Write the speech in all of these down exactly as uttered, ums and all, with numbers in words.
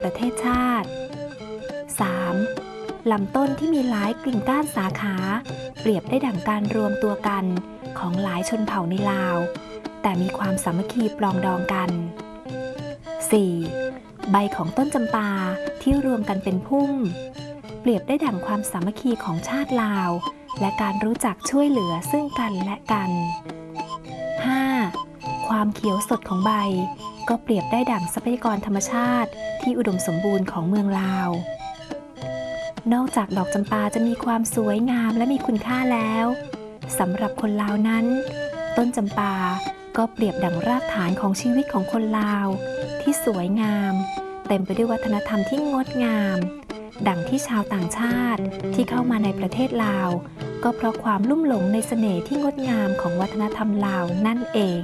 ประเทศชาติ สาม. ลำต้นที่มีหลายกิ่งก้านสาขาเปรียบได้ดั่งการรวมตัวกันของหลายชนเผ่าในลาวแต่มีความสามัคคีปรองดองกัน สี่. ใบของต้นจำปาที่รวมกันเป็นพุ่มเปรียบได้ดั่งความสามัคคีของชาติลาวและการรู้จักช่วยเหลือซึ่งกันและกัน ห้า. ความเขียวสดของใบก็เปรียบได้ดั่งทรัพยากรธรรมชาติที่อุดมสมบูรณ์ของเมืองลาวนอกจากดอกจำปาจะมีความสวยงามและมีคุณค่าแล้วสำหรับคนลาวนั้นต้นจำปาก็เปรียบดั่งรากฐานของชีวิตของคนลาวที่สวยงามเต็มไปด้วยวัฒนธรรมที่งดงามดังที่ชาวต่างชาติที่เข้ามาในประเทศลาวก็เพราะความลุ่มหลงในเสน่ห์ที่งดงามของวัฒนธรรมลาวนั่นเอง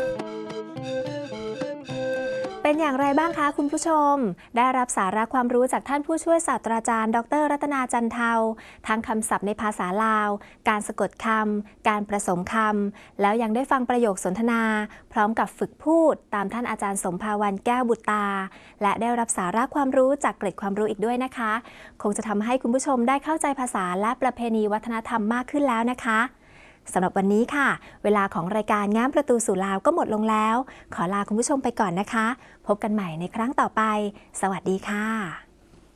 เป็นอย่างไรบ้างคะคุณผู้ชมได้รับสาระความรู้จากท่านผู้ช่วยศาสตราจารย์ดร.รัตนาจันเทาทั้งคำศัพท์ในภาษาลาวการสะกดคำการผสมคำแล้วยังได้ฟังประโยคสนทนาพร้อมกับฝึกพูดตามท่านอาจารย์สมภาวันแก้วบุตรตาและได้รับสาระความรู้จากเกร็ดความรู้อีกด้วยนะคะคงจะทำให้คุณผู้ชมได้เข้าใจภาษาและประเพณีวัฒนธรรมมากขึ้นแล้วนะคะสำหรับวันนี้ค่ะเวลาของรายการง้ามประตูสู่ลาวก็หมดลงแล้วขอลาคุณผู้ชมไปก่อนนะคะพบกันใหม่ในครั้งต่อไปสวัสดีค่ะ